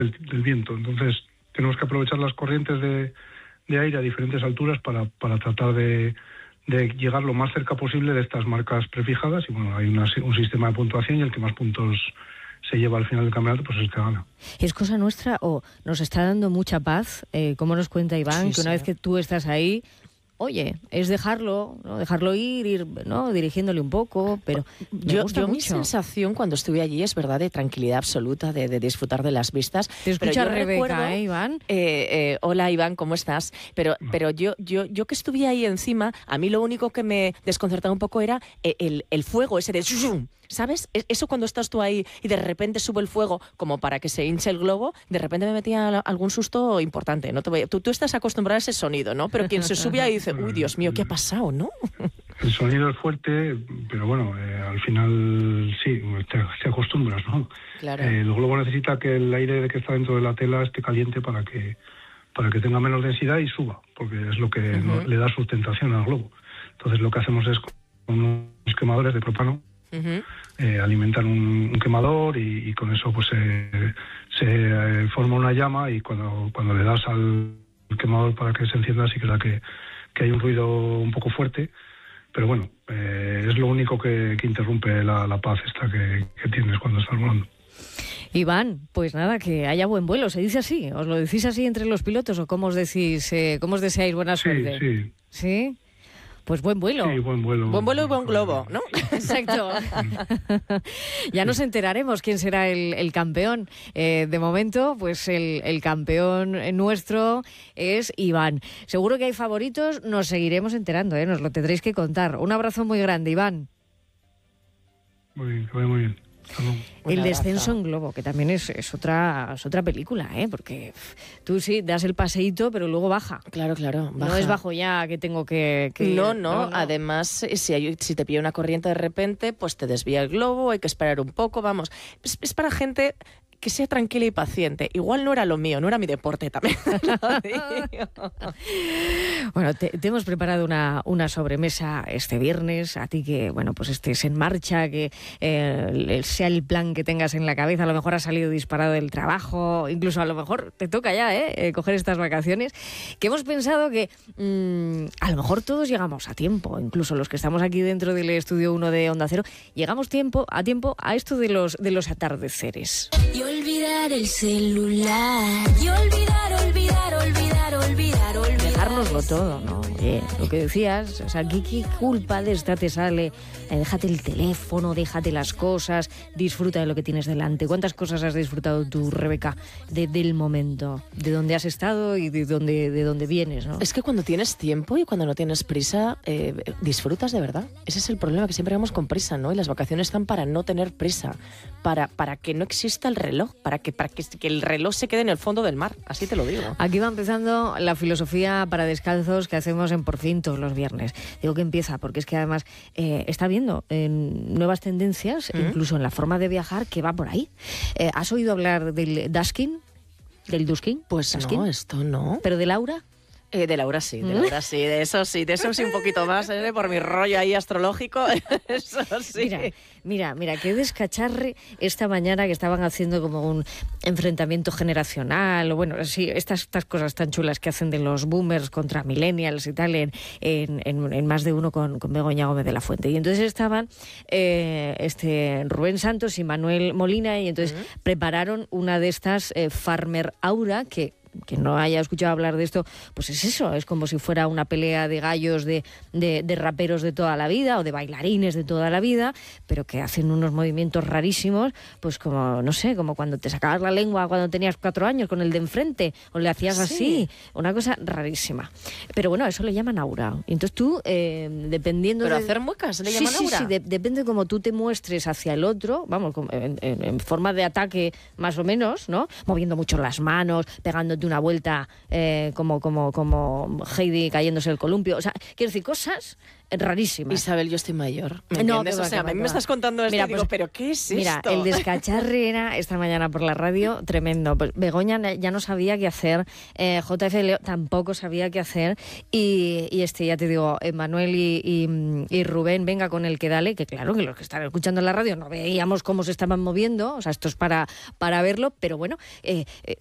del viento. Entonces tenemos que aprovechar las corrientes de aire a diferentes alturas para tratar de llegar lo más cerca posible de estas marcas prefijadas. Y bueno, hay un sistema de puntuación y el que más puntos se lleva al final del campeonato, pues es el que gana. ¿Es cosa nuestra o nos está dando mucha paz? Como nos cuenta Iván, Sí, que una vez que tú estás ahí, oye, es dejarlo, ¿no? Dejarlo ir, ¿no? Dirigiéndole un poco, pero me gusta mucho. Mi sensación cuando estuve allí es verdad de tranquilidad absoluta, de disfrutar de las vistas. Te escucha Rebeca, Iván. Hola Iván, ¿cómo estás? Pero yo que estuve ahí encima, a mí lo único que me desconcertaba un poco era el fuego ese de ¡shum! ¿Sabes? Eso cuando estás tú ahí y de repente sube el fuego como para que se hinche el globo, de repente me metía algún susto importante. ¿No? Tú estás acostumbrado a ese sonido, ¿no? Pero quien se sube ahí dice, uy, Dios mío, ¿qué ha pasado, no? El sonido es fuerte, pero bueno, al final sí, te acostumbras, ¿no? Claro. El globo necesita que el aire que está dentro de la tela esté caliente para que tenga menos densidad y suba, porque es lo que le da sustentación al globo. Entonces lo que hacemos es con unos quemadores de propano, alimentan un quemador y con eso pues se forma una llama, y cuando le das al quemador para que se encienda, sí que da que hay un ruido un poco fuerte, pero bueno, es lo único que interrumpe la paz esta que tienes cuando estás volando. Iván, pues nada, que haya buen vuelo, ¿se dice así? ¿Os lo decís así entre los pilotos o cómo os decís, cómo os deseáis buena suerte? Sí. ¿Sí? Pues buen vuelo. Sí, buen vuelo. Buen vuelo y buen globo, ¿no? Exacto. Ya nos enteraremos quién será el campeón. De momento, pues el campeón nuestro es Iván. Seguro que hay favoritos, nos seguiremos enterando, nos lo tendréis que contar. Un abrazo muy grande, Iván. Muy bien, que vaya muy bien. El descenso en globo, que también es otra película, porque tú sí das el paseíto, pero luego baja. Claro, baja. No es bajo ya que tengo que... No. Además, si te pilla una corriente de repente, pues te desvía el globo, hay que esperar un poco, vamos. Es para gente que sea tranquila y paciente. Igual no era lo mío, no era mi deporte también. Lo digo. Bueno, te hemos preparado una sobremesa este viernes. A ti que, bueno, pues estés en marcha, que sea el plan que tengas en la cabeza. A lo mejor has salido disparado del trabajo, incluso a lo mejor te toca ya coger estas vacaciones. Que hemos pensado que a lo mejor todos llegamos a tiempo, incluso los que estamos aquí dentro del estudio 1 de Onda Cero, llegamos a tiempo a esto de los atardeceres. Y olvidar el celular. Y olvidar. Dejárnoslo todo, ¿no? Lo que decías, o sea, ¿qué culpa de esta te sale? Déjate el teléfono, déjate las cosas, disfruta de lo que tienes delante. ¿Cuántas cosas has disfrutado tú, Rebeca, del momento, de donde has estado y de dónde vienes, ¿no? Es que cuando tienes tiempo y cuando no tienes prisa, disfrutas de verdad. Ese es el problema, que siempre vamos con prisa, ¿no? Y las vacaciones están para no tener prisa, para que no exista el reloj, para que el reloj se quede en el fondo del mar, así te lo digo. Aquí va empezando la filosofía para descalzos que hacemos en Por Fin todos los viernes. Digo que empieza porque es que además está viendo nuevas tendencias, incluso en la forma de viajar, que va por ahí. ¿Has oído hablar del Dusking? ¿Del Dusking? Pues ¿Dusking? No, esto no. ¿Pero de Laura? De Laura sí, de eso sí un poquito más, por mi rollo ahí astrológico, eso sí. Mira, qué descacharre esta mañana que estaban haciendo como un enfrentamiento generacional, o bueno, sí, estas cosas tan chulas que hacen de los boomers contra millennials y tal, en Más de Uno con Begoña Gómez de la Fuente. Y entonces estaban Rubén Santos y Manuel Molina, y entonces prepararon una de estas Farmer Aura, que no haya escuchado hablar de esto, pues es eso, es como si fuera una pelea de gallos de raperos de toda la vida o de bailarines de toda la vida, pero que hacen unos movimientos rarísimos, pues como, no sé, como cuando te sacabas la lengua cuando tenías 4 años con el de enfrente, o le hacías así, una cosa rarísima. Pero bueno, eso le llaman aura. Entonces tú, dependiendo ¿Pero de... hacer muecas le llaman aura? Sí, depende de cómo tú te muestres hacia el otro, vamos, en forma de ataque más o menos, ¿no? Moviendo mucho las manos, pegándote darte una vuelta como Heidi cayéndose el columpio. O sea, quiero decir, cosas rarísimas. Isabel, yo estoy mayor. ¿Me No, entiendes? O sea, a mí me estás contando esto y digo, ¿pero qué es mira, esto? el descacharre era esta mañana por la radio tremendo. Pues Begoña ya no sabía qué hacer, JF Leo tampoco sabía qué hacer y ya te digo, Manuel y Rubén, venga con el que dale, que claro, que los que estaban escuchando en la radio no veíamos cómo se estaban moviendo, o sea, esto es para verlo, pero bueno,